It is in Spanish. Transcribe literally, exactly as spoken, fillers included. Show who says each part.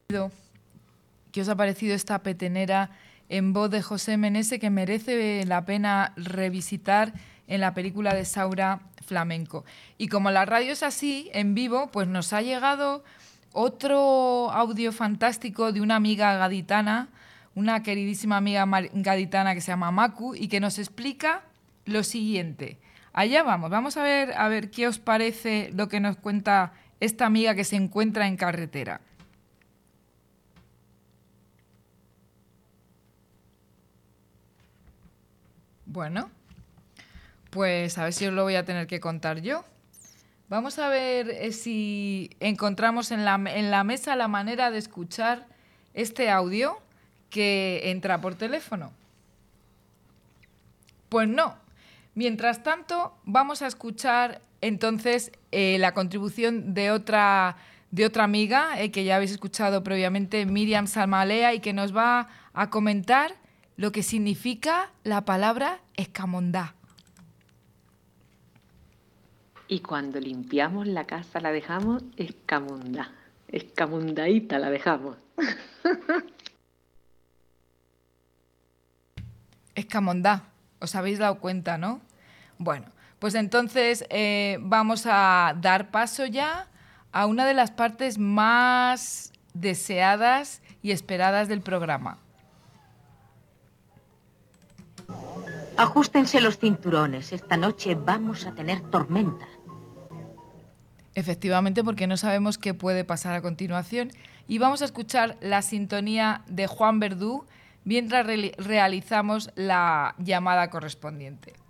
Speaker 1: ¿Qué os ha parecido esta petenera en voz de José Menese que merece la pena revisitar en la película de Saura Flamenco? Y como la radio es así, en vivo, pues nos ha llegado otro audio fantástico de una amiga gaditana, una queridísima amiga gaditana que se llama Macu y que nos explica lo siguiente. Allá vamos, vamos a ver, a ver qué os parece lo que nos cuenta esta amiga que se encuentra en carretera. Bueno, pues a ver si os lo voy a tener que contar yo. Vamos a ver eh, si encontramos en la, en la mesa la manera de escuchar este audio que entra por teléfono. Pues no. Mientras tanto, vamos a escuchar entonces eh, la contribución de otra, de otra amiga eh, que ya habéis escuchado previamente, Miriam Salmalea, y que nos va a comentar lo que significa la palabra escamondá.
Speaker 2: Y cuando limpiamos la casa la dejamos escamondá, escamondaíta la dejamos.
Speaker 1: Escamondá, os habéis dado cuenta, ¿no? Bueno, pues entonces eh, vamos a dar paso ya a una de las partes más deseadas y esperadas del programa.
Speaker 3: Ajustense los cinturones, esta noche vamos a tener tormenta.
Speaker 1: Efectivamente, porque no sabemos qué puede pasar a continuación. Y vamos a escuchar la sintonía de Juan Verdú mientras re- realizamos la llamada correspondiente.